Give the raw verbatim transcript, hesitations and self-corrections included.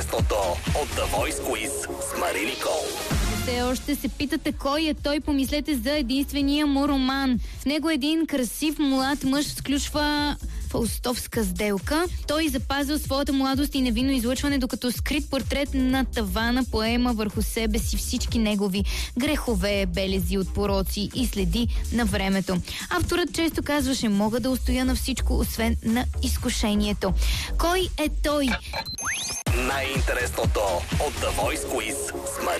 Най-интересното от The Voice Quiz с Мари Никол. Все още се питате кой е той, помислете за единствения му роман. В него един красив млад мъж сключва фаустовска сделка. Той запазил своята младост и невинно излъчване, докато скрит портрет на тавана поема върху себе си всички негови грехове, белези от пороци и следи на времето. Авторът често казваше: мога да устоя на всичко, освен на изкушението. Кой е той? Най-интересното от The Voice Quiz с Мари